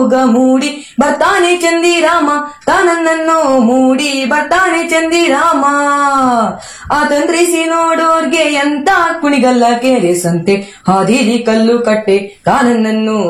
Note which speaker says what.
Speaker 1: ಯೋಗ ಮೂಡಿ ಬರ್ತಾನೆ ಚಂದಿರಾಮ ತಾನನ್ನೋ ಮೂಡಿ ಬರ್ತಾನೆ ಚಂದಿರಾಮ ಆತಂತ್ರಿಸಿ ನೋಡೋರ್ಗೆ ಎಂತ ಕುಣಿಗಲ್ಲ ಕೇರೆ ಸಂತೆ ಹಾದಿಲಿ ಕಲ್ಲು ಕಟ್ಟೆ ತಾನನ್ನೋ